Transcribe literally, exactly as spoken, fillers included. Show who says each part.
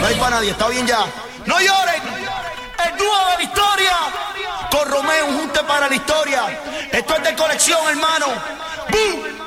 Speaker 1: No hay para nadie, está bien ya. No lloren, el dúo de la historia. Con Romeo, un junte para la historia. Esto es de colección, hermano. ¡Bum!